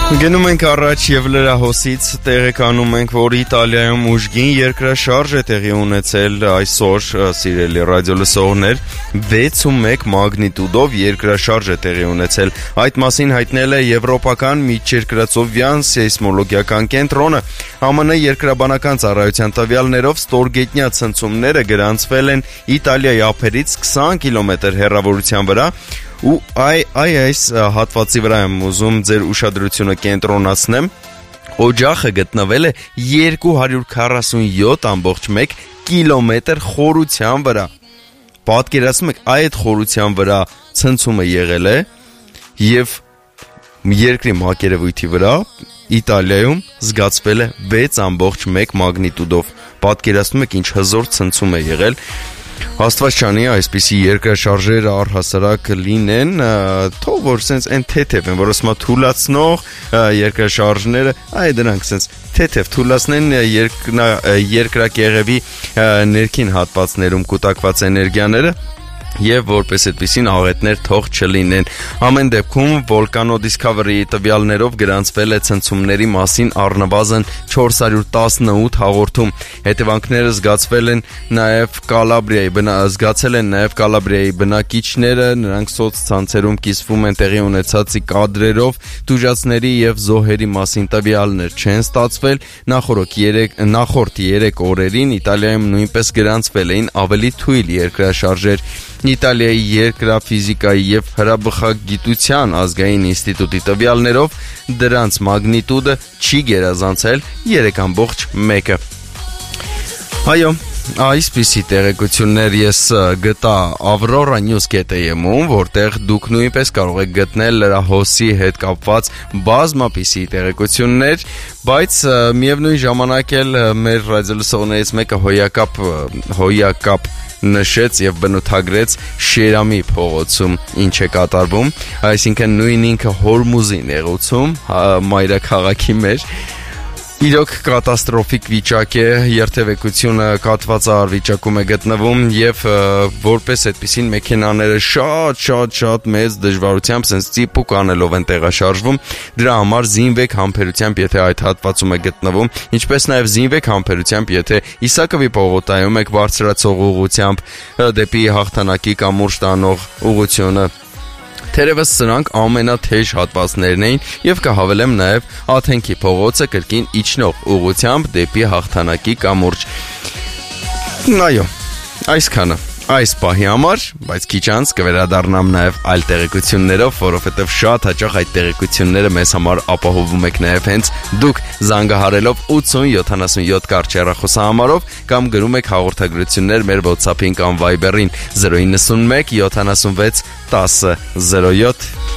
Գնում ենք առաջ եւ լրահոսից տեղեկանում ենք, որ Իտալիայում ուժգին երկրաշարժ է տեղի ունեցել այսօր, սիրելի ռադիոլսողներ, 6.1 մագնիտուդով երկրաշարժ է տեղի ունեցել։ Այդ մասին հայտնել է Եվրոպական միջերկրածովյան սեյսմոլոգիական կենտրոնը։ ԱՄՆ երկրաբանական ծառայության տվյալներով ստորգետնյա ցնցումները գրանցվել են Իտալիայի ափերից 20 կիլոմետր հեռավորության վրա։ Ու այս հատվածի վրա եմ ուզում ձեր ուշադրությունը կենտրոնացնեմ, օջախը գտնվել է 247.1 կիլոմետր խորության վրա, պատկերացնում եք այդ խորության վրա ցնցումը եղել է և երկրի մակերևույթի վրա Իտալիայում զգացվել է 6.1 մագնիտուդով, պատկերացնում եք ինչ հզոր ցնցում է եղել։ Աստված չանի այսպիսի երկրաշարժեր առհասարակ լինեն, թող որ սենց այն թեթև են, որ ասում թուլացնող երկրաշարժները, դրանք սենց թեթև թուլացնեն երկրակեղևի ներքին հատվածներում կուտակված էներգիաները և որպես այդպիսին աղետներ թող չլինեն։ Ամեն դեպքում Volcano Discovery-ի տվյալներով գրանցվել է ցնցումների մասին առնվազն 418 հաղորդում։ Հետևանքները զգացել են նաև Կալաբրիայի բնակիչները, նրանք սոցցանցերում կիսվում են տեղի ունեցածի կադրերով, տուժածների և զոհերի մասին տվյալներ չեն ստացվել։ Նախորդ 3 օրերին Իտալիայում նույնպես գրանցվել էին ավելի թույլ երկրաշարժեր։ Իտալիայի երկրաֆիզիկայի և հրաբխագիտության ազգային ինստիտուտի տվյալներով դրանց մագնիտուդը չի գերազանցել 3.1-ը։ Այո, այսպիսի տեղեկություններ ես գտա Aurora News.am-ում, որտեղ դուք նույնպես կարող եք գտնել լրահոսի հետ կապված բազմապիսի տեղեկություններ, բայց միևնույն ժամանակ էլ մեր ռադիոլսողներից մեկը հոյակապ նշեց և բնութագրեց Շերամի փողոցում ինչ է կատարվում, այսինքն նույն ինքը Հորմուզի նեղուցում, մայրաքաղաքի մեջ։ Իրոք կատաստրոֆիկ վիճակ է, երթևեկությունը կաթվածահար վիճակում է գտնվում և որպես այդպիսին մեքենաները շատ մեծ դժվարությամբ սենց ծիպուկ անելով են տեղաշարժվում, դրա համար զինվեք համբերությամբ, եթե այդ հատվածում է գտնվում, ինչպես նաև զինվեք համբերությամբ, եթե Իսակովի պողոտայում եք բարձրացող ուղղությամբ դեպի հաղթանակի կամուրջ տանող ուղղությունը։ Թերևս սրանք ամենաթեժ հատվածներն էին և կհավելեմ նաև Աթենքի փողոցը կրկին իջնող ուղղությամբ դեպի հաղթանակի կամուրջ։ Այո, այսքանը այս պահի համար, բայց քիչ անց կվերադառնամ նաև այլ տեղեկություններով, որովհետև շատ հաճախ այդ տեղեկությունները մեզ համար ապահովում եք նաև հենց դուք զանգահարելով 8077 կարճ հեռախոսահամարով կամ գրում եք հաղորդագրություններ մեր WhatsApp-ին կամ Viber-ին 091 76 10 07